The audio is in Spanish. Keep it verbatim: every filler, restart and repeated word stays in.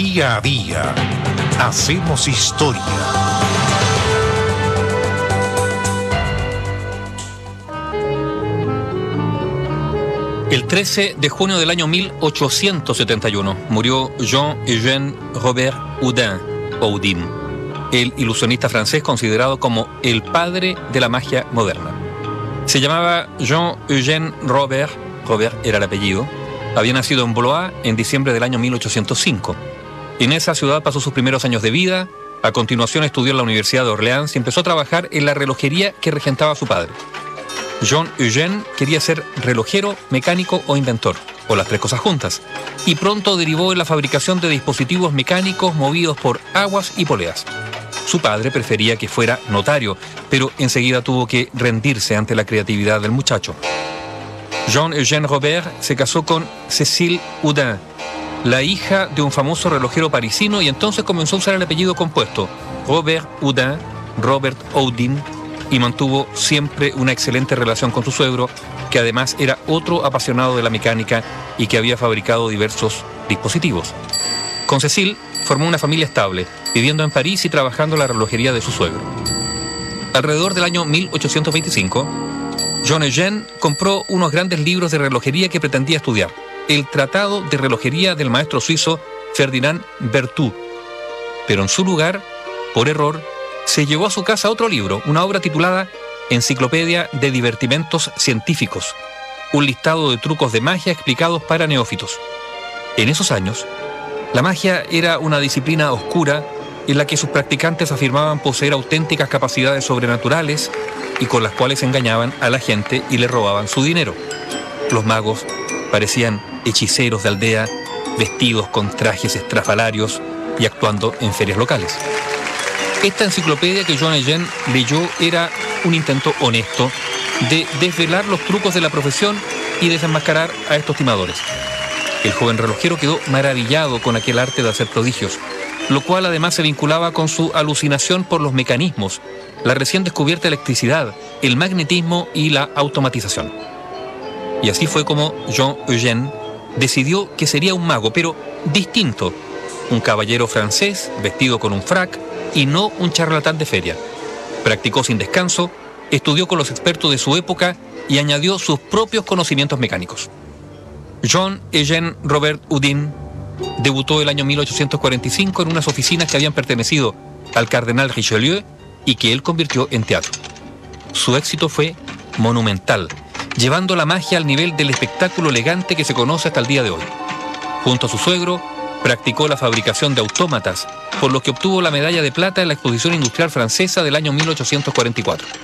Día a día hacemos historia. El trece de junio del año mil ochocientos setenta y uno murió Jean-Eugène Robert Houdin, Houdin, el ilusionista francés considerado como el padre de la magia moderna. Se llamaba Jean-Eugène Robert, Robert era el apellido, había nacido en Blois en diciembre del año mil ochocientos cinco. En esa ciudad pasó sus primeros años de vida, a continuación estudió en la Universidad de Orleans y empezó a trabajar en la relojería que regentaba su padre. Jean-Eugène quería ser relojero, mecánico o inventor, o las tres cosas juntas, y pronto derivó en la fabricación de dispositivos mecánicos movidos por aguas y poleas. Su padre prefería que fuera notario, pero enseguida tuvo que rendirse ante la creatividad del muchacho. Jean-Eugène Robert se casó con Cécile Houdin, la hija de un famoso relojero parisino, y entonces comenzó a usar el apellido compuesto, Robert Houdin, Robert Houdin, y mantuvo siempre una excelente relación con su suegro, que además era otro apasionado de la mecánica y que había fabricado diversos dispositivos. Con Cécile formó una familia estable, viviendo en París y trabajando en la relojería de su suegro. Alrededor del año mil ochocientos veinticinco, Jean-Eugène compró unos grandes libros de relojería que pretendía estudiar, el Tratado de Relojería del maestro suizo Ferdinand Berthoud. Pero en su lugar, por error, se llevó a su casa otro libro, una obra titulada Enciclopedia de Divertimentos Científicos, un listado de trucos de magia explicados para neófitos. En esos años, la magia era una disciplina oscura en la que sus practicantes afirmaban poseer auténticas capacidades sobrenaturales y con las cuales engañaban a la gente y le robaban su dinero. Los magos parecían hechiceros de aldea, vestidos con trajes estrafalarios y actuando en ferias locales. Esta enciclopedia que Jean-Eugène leyó era un intento honesto de desvelar los trucos de la profesión y desenmascarar a estos timadores. El joven relojero quedó maravillado con aquel arte de hacer prodigios, lo cual además se vinculaba con su alucinación por los mecanismos, la recién descubierta electricidad, el magnetismo y la automatización. Y así fue como Jean-Eugène decidió que sería un mago, pero distinto, un caballero francés vestido con un frac y no un charlatán de feria. Practicó sin descanso, estudió con los expertos de su época y añadió sus propios conocimientos mecánicos. Jean-Eugène Robert Houdin debutó el año mil ochocientos cuarenta y cinco en unas oficinas que habían pertenecido al cardenal Richelieu y que él convirtió en teatro. Su éxito fue monumental, llevando la magia al nivel del espectáculo elegante que se conoce hasta el día de hoy. Junto a su suegro, practicó la fabricación de autómatas, por lo que obtuvo la medalla de plata en la Exposición Industrial Francesa del año mil ochocientos cuarenta y cuatro.